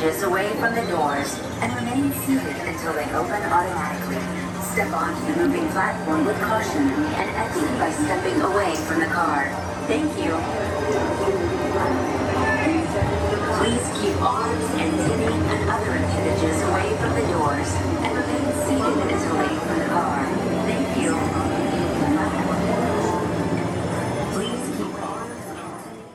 inches away from the doors and remain seated until they open automatically. Step onto the moving platform with caution and exit by stepping away from the car.